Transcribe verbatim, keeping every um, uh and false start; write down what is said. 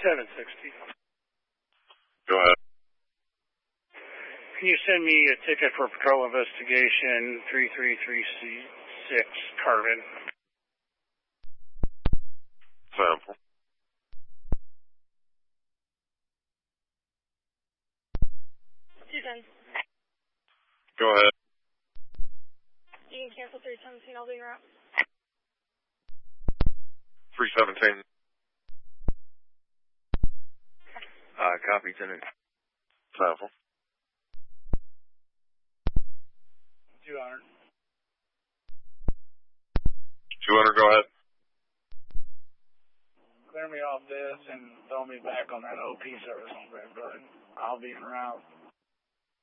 seven sixty. Go ahead. Can you send me a ticket for patrol investigation three three three six Carbon? Sample. two ten. Go ahead. You can cancel three seventeen, I'll be around. three seventeen. Uh, copy, Lieutenant. Sample. two hundred. two hundred, go ahead. Clear me off this and throw me back on that O P service on Red Bud. I'll be around.